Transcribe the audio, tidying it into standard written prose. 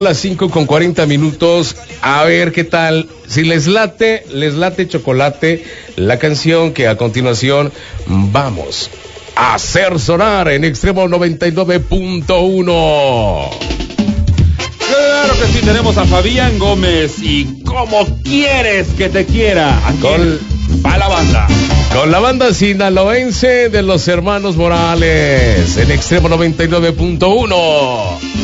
las 5:40. A ver qué tal. Si les late chocolate, la canción que a continuación vamos a hacer sonar en Extremo 99.1. Claro que sí, tenemos a Fabián Gómez y ¿cómo quieres que te quiera? A la banda. Con la banda sinaloense de los hermanos Morales en Extremo 99.1.